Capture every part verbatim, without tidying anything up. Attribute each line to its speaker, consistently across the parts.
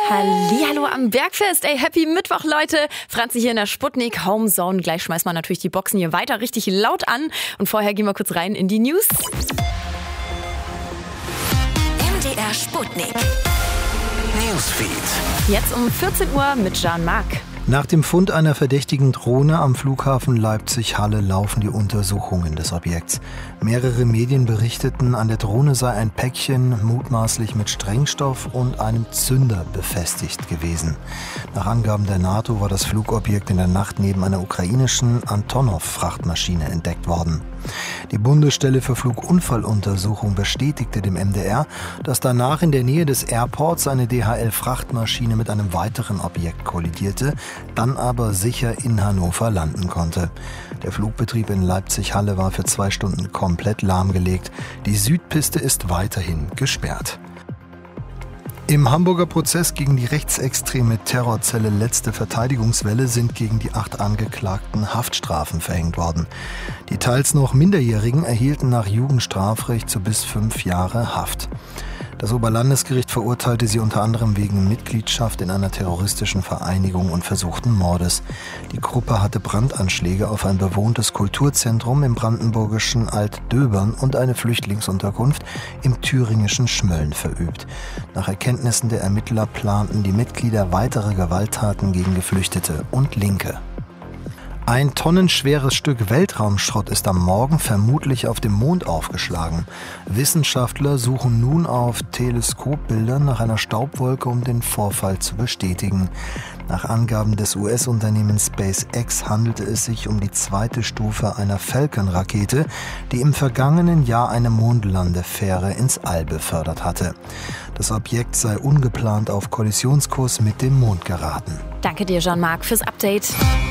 Speaker 1: Hallihallo am Bergfest. Ey, happy Mittwoch, Leute. Franzi hier in der Sputnik Homezone. Gleich schmeißt man natürlich die Boxen hier weiter richtig laut an. Und vorher gehen wir kurz rein in die News.
Speaker 2: M D R Sputnik Newsfeed.
Speaker 1: Jetzt um vierzehn Uhr mit Jean-Marc.
Speaker 3: Nach dem Fund einer verdächtigen Drohne am Flughafen Leipzig-Halle laufen die Untersuchungen des Objekts. Mehrere Medien berichteten, an der Drohne sei ein Päckchen mutmaßlich mit Sprengstoff und einem Zünder befestigt gewesen. Nach Angaben der NATO war das Flugobjekt in der Nacht neben einer ukrainischen Antonov-Frachtmaschine entdeckt worden. Die Bundesstelle für Flugunfalluntersuchung bestätigte dem M D R, dass danach in der Nähe des Airports eine D H L-Frachtmaschine mit einem weiteren Objekt kollidierte, dann aber sicher in Hannover landen konnte. Der Flugbetrieb in Leipzig-Halle war für zwei Stunden komplett lahmgelegt. Die Südpiste ist weiterhin gesperrt. Im Hamburger Prozess gegen die rechtsextreme Terrorzelle Letzte Verteidigungswelle sind gegen die acht Angeklagten Haftstrafen verhängt worden. Die teils noch Minderjährigen erhielten nach Jugendstrafrecht zu bis fünf Jahre Haft. Das Oberlandesgericht verurteilte sie unter anderem wegen Mitgliedschaft in einer terroristischen Vereinigung und versuchten Mordes. Die Gruppe hatte Brandanschläge auf ein bewohntes Kulturzentrum im brandenburgischen Altdöbern und eine Flüchtlingsunterkunft im thüringischen Schmölln verübt. Nach Erkenntnissen der Ermittler planten die Mitglieder weitere Gewalttaten gegen Geflüchtete und Linke. Ein tonnenschweres Stück Weltraumschrott ist am Morgen vermutlich auf dem Mond aufgeschlagen. Wissenschaftler suchen nun auf Teleskopbildern nach einer Staubwolke, um den Vorfall zu bestätigen. Nach Angaben des U S-Unternehmens SpaceX handelte es sich um die zweite Stufe einer Falcon-Rakete, die im vergangenen Jahr eine Mondlandefähre ins All befördert hatte. Das Objekt sei ungeplant auf Kollisionskurs mit dem Mond geraten.
Speaker 1: Danke dir, Jean-Marc, fürs Update.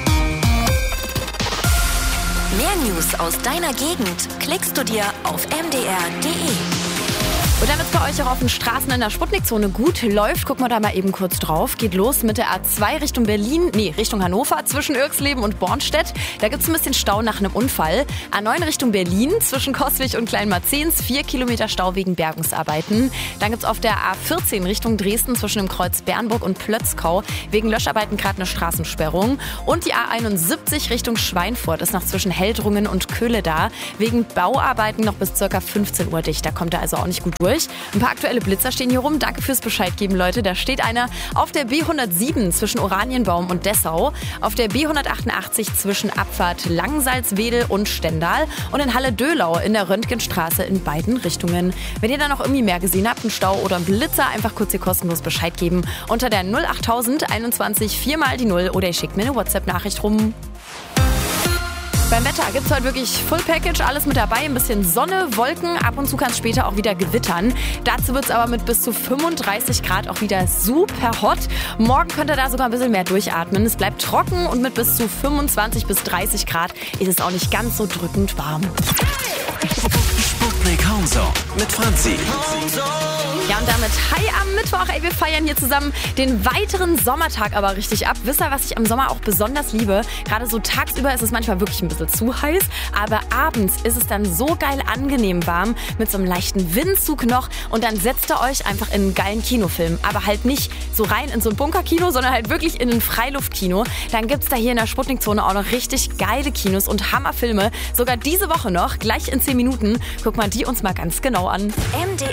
Speaker 2: Mehr News aus deiner Gegend klickst du dir auf m d r punkt d e.
Speaker 1: Und damit es bei euch auch auf den Straßen in der Sputnikzone gut läuft, gucken wir da mal eben kurz drauf. Geht los mit der A zwei Richtung Berlin, nee, Richtung Hannover, zwischen Irxleben und Bornstedt. Da gibt es ein bisschen Stau nach einem Unfall. A neun Richtung Berlin, zwischen Coswig und Kleinmarzens, vier Kilometer Stau wegen Bergungsarbeiten. Dann gibt es auf der A vierzehn Richtung Dresden, zwischen dem Kreuz Bernburg und Plötzkau, wegen Löscharbeiten gerade eine Straßensperrung. Und die A einundsiebzig Richtung Schweinfurt ist noch zwischen Heldrungen und Köhle da, wegen Bauarbeiten noch bis ca. fünfzehn Uhr dicht. Da kommt er also auch nicht gut durch. Ein paar aktuelle Blitzer stehen hier rum. Danke fürs Bescheid geben, Leute. Da steht einer auf der B hundertsieben zwischen Oranienbaum und Dessau, auf der B hundertachtundachtzig zwischen Abfahrt Langsalzwedel und Stendal und in Halle-Döhlau in der Röntgenstraße in beiden Richtungen. Wenn ihr da noch irgendwie mehr gesehen habt, einen Stau oder einen Blitzer, einfach kurz hier kostenlos Bescheid geben unter der null achttausend einundzwanzig vier mal die null oder ihr schickt mir eine WhatsApp-Nachricht rum. Beim Wetter gibt es heute wirklich Full Package, alles mit dabei, ein bisschen Sonne, Wolken, ab und zu kann es später auch wieder gewittern. Dazu wird es aber mit bis zu fünfunddreißig Grad auch wieder super hot. Morgen könnt ihr da sogar ein bisschen mehr durchatmen. Es bleibt trocken und mit bis zu fünfundzwanzig bis dreißig Grad ist es auch nicht ganz so drückend warm.
Speaker 4: Sputnik Homezone mit Franzi.
Speaker 1: Ja, und damit hi am Mittwoch. Ey, wir feiern hier zusammen den weiteren Sommertag aber richtig ab. Wisst ihr, was ich am Sommer auch besonders liebe? Gerade so tagsüber ist es manchmal wirklich ein bisschen zu heiß, aber abends ist es dann so geil angenehm warm mit so einem leichten Windzug noch und dann setzt ihr euch einfach in einen geilen Kinofilm. Aber halt nicht so rein in so ein Bunkerkino, sondern halt wirklich in ein Freiluftkino. Dann gibt's da hier in der Sputnikzone auch noch richtig geile Kinos und Hammerfilme. Sogar diese Woche noch, gleich in zehn Minuten. Guck mal die uns mal ganz genau an.
Speaker 2: M D